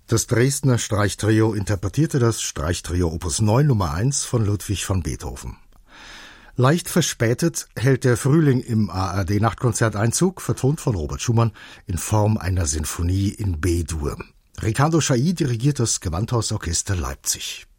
Das Dresdner Streichtrio interpretierte das Streichtrio Opus 9 Nummer 1 von Ludwig van Beethoven. Leicht verspätet hält der Frühling im ARD-Nachtkonzert Einzug, vertont von Robert Schumann, in Form einer Sinfonie in B-Dur. Ricardo Chailly dirigiert das Gewandhausorchester Leipzig.